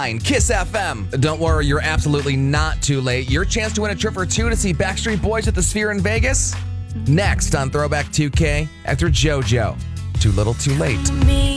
101.9 Kiss FM. Don't worry, you're absolutely not too late. Your chance to win a trip for two to see Backstreet Boys at the Sphere in Vegas. Next on Throwback 2K after JoJo. Too Little Too Late.